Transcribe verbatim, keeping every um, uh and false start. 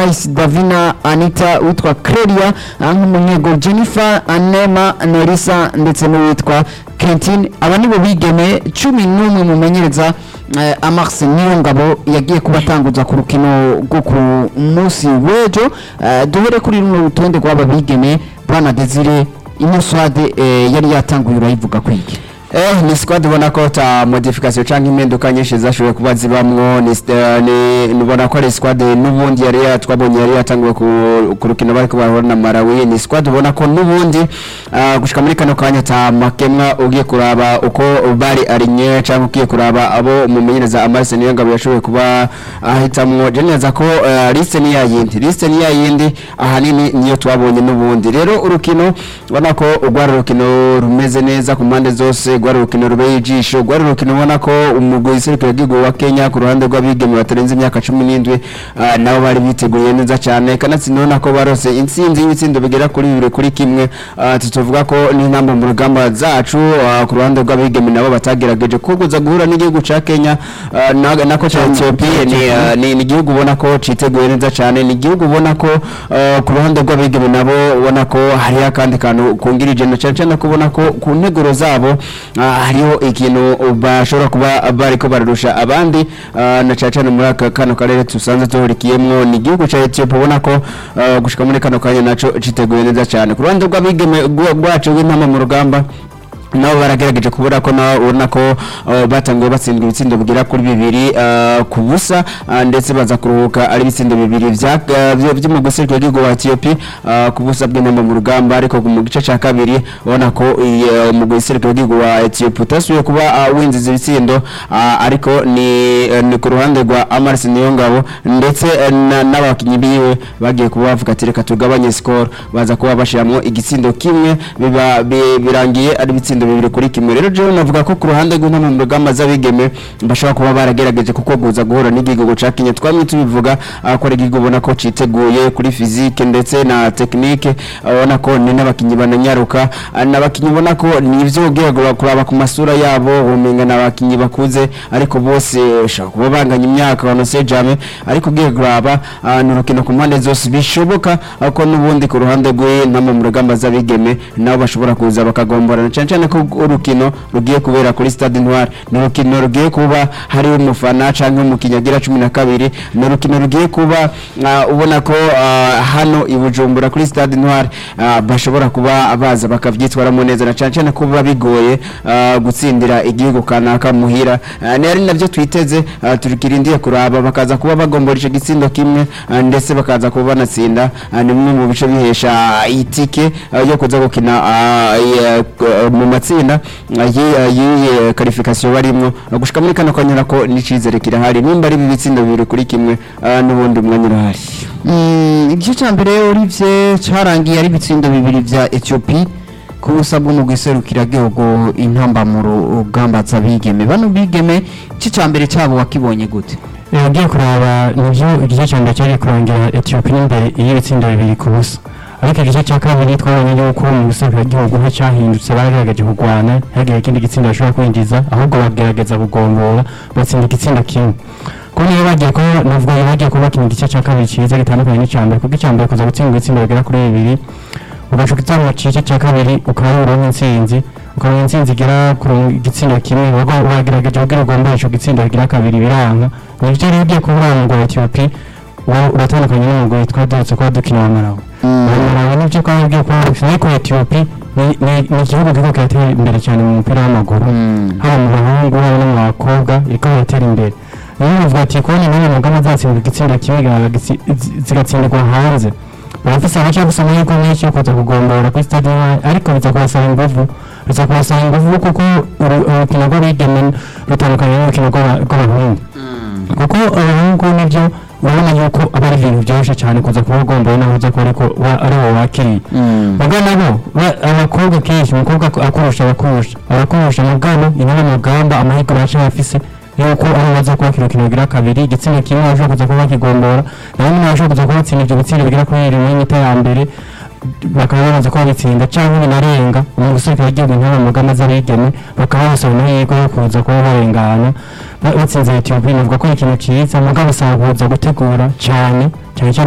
Nice Davina Anita witwa Claudia nk'umunyego Jennifer Anema Norisa ndetse n'uwitwa Quentin. Aba nibo bigeme cumi n'umwe mumenyereza uh, Amax Niyongabo yagiye kubatanguza ku rukino rwo ku munsi w'ejo. Uh, duhere kuri runo rutonde rw'aba bigeme bana Desire Inoswade uh, yari yatanguye urayivuga kwiki. Eh ni squad ubona ko ta modification canke impinduka nyinshi zashoboye kuba zibamwo ni ni nubona ko ari squad nubundi yari yatwabonye yari yatanguye ku rukino bari ko bahora na Malawi. Ni squad ubona ko nubundi uh, gushika muri kano kanya ta makemwa ugiye kuraba uko bari arinye canke ugiye kuraba abo mumenyereza Amax Niyongabo yashoboye kuba ahitamwo jeneza ko uh, liste ni yayindi liste ni yayindi ahanini niyo twabonye nubundi. Rero urukino ubona ko ugwara urukino rumeze neza ku mpande zose, gwari urukino rubeye ijisho, gwari urukino ubona ko umugwi w'iserukiro ry'igihugu wa Kenya ku ruhande rw'abigeme batarenze imyaka cumi n'indwi uh, nabo bari biteguye neza cyane kanatsinona ko barose intsinzi y'ibitsindo bigera kuri bibiri kuri kimwe. Uh, tutuvuga ko ni namba mu rugamba zacu uh, ku ruhande rw'abigeme nabo batagerageje kuguza guhura n'igihugu ca Kenya uh, nako ca Ethiopia. Ni uh, ni igihugu ubona ko citeguye neza cyane, ni igihugu ubona ko uh, ku ruhande rw'abigeme nabo ubona ko hari akandi kantu kungirije no cyane cyane kubona ko ku nteguro zabo hariho ikintu bashobora kuba bariko bararusha abandi na cyane muri aka kano karere tusanze tuhurikiyemwo. Ni igihugu ca Ethiopia ubona ko gushika muri kano kanya naco citeguye neza cyane. Ku ruhande rw'abigeme rwacu w'intama mu rugamba nabo baragerageje kubura ko naho ubona ko uh, batangiye batsindwa ibitsindo bigira kuri bibiri uh, ku busa uh, ndetse baza kuruhuka ari ibitsindo bibiri vya byo mu guserukira igihugu wa Ethiopia uh, ku busa bw'intama mu rugamba. Ariko mu gice ca kabiri ubona ko uh, mu guserukira igihugu wa Ethiopia tasuye kuba uh, winziza ibitsindo uh, ariko ni uh, ni ku ruhande rwa Amax Niyongabo ndetse uh, n'abakinyi biwe bagiye kuba bavuga ati reka tugabanye score, baza kuba bashiramwo igitsindo kimwe biba birangiye ari ibitsindo bibiri kuri kimwe. Rero je navuga ko ku ruhande rw'intama mu rugamba z'abigeme bashaka kuba baragerageje kuko guza guhura n'igihugu ca Kenya. Twamye tubivuga ko ari igihugu ubona ko citeguye kuri physique ndetse na technique, ubona ko ni n'abakinyi bananyaruka, n'abakinyi ubona ko nivyo ugiye kuraba ku masura yabo umenga n'abakinyi bakuze ariko bose bashaka kuba banganya imyaka banose jame, ariko ugiye kuraba n'urukino ku mpande zose bishoboka ko nubundi ku ruhande rw'intama mu rugamba z'abigeme nabo bashobora kuza bakagombora cyane cyane ko urukino rugiye kubera kuri Stade Noir. Ni urukino rugiye kuba hari umufana canke umukinyagira cumi na kabiri, ni urukino rugiye kuba uh, ubona ko uh, hano ibujumbura kuri Stade Noir uh, bashobora kuba baza bakavyitwaramo neza na cyane cyane kuba bigoye uh, gutsindira igihugu kanaka muhira. Uh, ni ari navyo twiteze uh, turikirindiye kuraba bakaza kuba bagomborisha gitsindo kimwe uh, ndetse bakaza kuba banatsinda uh, ni mwe mu bice bihesha uh, itike uh, yo kuza gukina uh, mu matsinda yiye qualification barimo gushika muri kano kanyura ko nicizere kirahari nimba ari bibitsinda bibiri kuri kimwe n'ubundi umwanya urahari. Mm, igice ca mbere Olivier carangiye ari bitsindo bibiri vya Ethiopia ku busabwa mu giserukira gihugu intamba mu rugamba z'abigeme. Bano bigeme igice ca mbere cyabo wakibonye gute? Yagiye kuraba nivyo igice ca mbere cyari kurangira Ethiopia imbere y'ibitsinda bibiri ku busa, ariko igice cya kabiri twabonye yuko mu guserukira igihugu nta cyahindutse, baragerageje kurwana hagiye ikindi gitsinda bashobora kwinjiza ahubwo bagerageza kugombora batsinda igitsinda kimwe. ko niyo bagiye ko navuga bagiye kuba kintu gice cya kabiri cyiza gitandukanye n'icambere, kuko icambere kuza gutsinda igitsinda bigera kuri bibiri ugashuka itsamwa cice cya kabiri ukabura intsinzi ukabona intsinzi igera ku gitsinda kimwe bagerageje kugira ugomba ico gitsinda kigira kabiri biranka. Ni byo rero bigiye kuburana ngo Ethiopia uratandukanye n'umugwi twadutse kwa dukina wa Malawi. Malawi nivyo kwa bigiye kwa ariko Ethiopia ni igihugu giko kiratera imbere cyane mu mupira w'amaguru, haba mu bahungu haba no mu bakobwa iko kiratera imbere. Niyo bavuga ati ko ni nawe mugama zatsinda igitsinda kimwe zigatsindirwa hanze, barafise abaca gusoma yuko n'icyo kuza kugombora kuri Stade ariko biza kubasaba inguvu biza kubasaba inguvu kuko urukino rw'abigeme rutandukanye n'urukino rw'abahungu, kuko abahungu nivyo urabona yuko aba ari ibintu byoroshye cyane kuza kuba ugomba naho uza kuba ariko ari wowe wakiriye. Mugana nabo abakobwa kenshi umukobwa akurusha abakurusha abakurusha mugano inama mugamba amahirwe baca bafise yuko ari baza kuba kirukino bigira kabiri igitsina kimwe ashobora kuza kuba kigombora naho nyine ashobora kuza kuba atsinda ibyo bitsinda bigira kuri rimwe n'ita ya mbere bakaba bamaze kuba bitsinda cyangwa binarenga mu guserukira igihugu nk'aba mugama z'abigeme bakaba basaba amahirwe yo kuza kuba barengana batsinze Ethiopia. Navuga ko ikintu cyiza mugabo usanga kuza gutegura cyane cyane